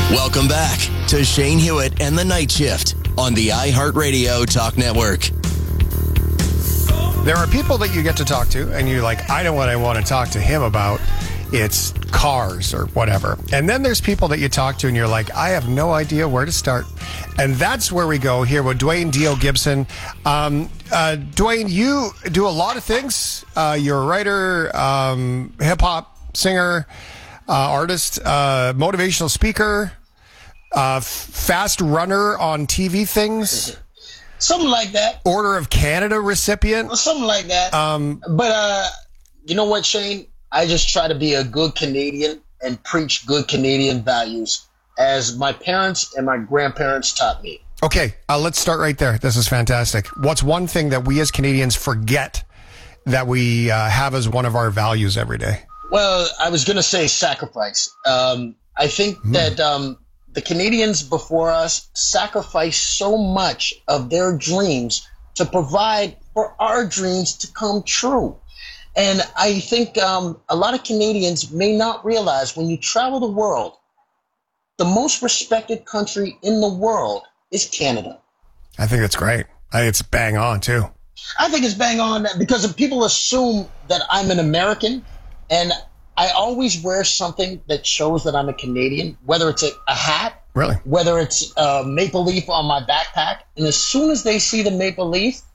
Welcome back to Shane Hewitt and the Night Shift on the iHeartRadio Talk Network. There are people that you get to talk to, and you're like, I know what I want to talk to him about. It's cars or whatever. And then there's people that you talk to, and you're like, I have no idea where to start. And that's where we go here with Dwayne Dio Gibson. Dwayne, you do a lot of things. You're a writer, hip-hop singer, artist, motivational speaker, fast runner on TV things. Something like that. Order of Canada recipient. Something like that. But you know what, Shane? I just try to be a good Canadian and preach good Canadian values as my parents and my grandparents taught me. Okay, let's start right there. This is fantastic. What's one thing that we as Canadians forget that we have as one of our values every day? Well, I was going to say sacrifice. I think that the Canadians before us sacrificed so much of their dreams to provide for our dreams to come true. And I think a lot of Canadians may not realize when you travel the world, the most respected country in the world is Canada. I think that's great. I think it's bang on, too. I think it's bang on because people assume that I'm an American, and I always wear something that shows that I'm a Canadian, whether it's a hat, really, whether it's a maple leaf on my backpack. And as soon as they see the maple leaf,